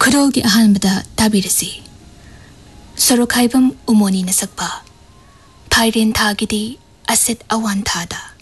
खुदोगी अहानबदा ताबिरसी सरोखाइबम उमोनी नसकपा फाइरेन थागिदी Asit Awan थादा